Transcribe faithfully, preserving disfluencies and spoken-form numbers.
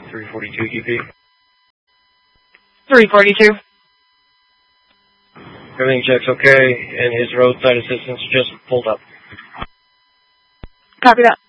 three forty-two E P. three forty-two. Everything checks okay, and his roadside assistance just pulled up. Copy that.